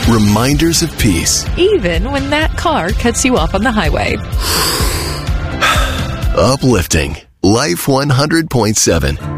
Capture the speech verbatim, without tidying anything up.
Reminders of peace. Even when that car cuts you off on the highway. Uplifting. Life one hundred point seven.